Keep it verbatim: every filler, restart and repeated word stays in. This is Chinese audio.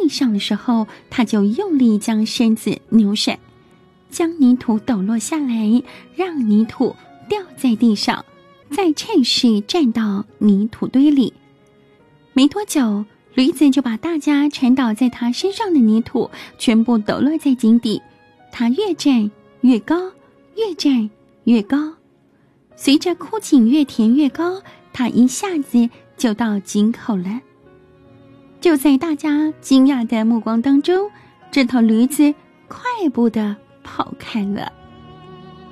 上的时候，他就用力将身子扭甩，将泥土抖落下来，让泥土掉在地上，再趁势站到泥土堆里。没多久，驴子就把大家缠倒在他身上的泥土全部抖落在井底，他越站越高，越站越高，随着枯井越填越高，他一下子就到井口了。就在大家惊讶的目光当中，这头驴子快步地跑开了。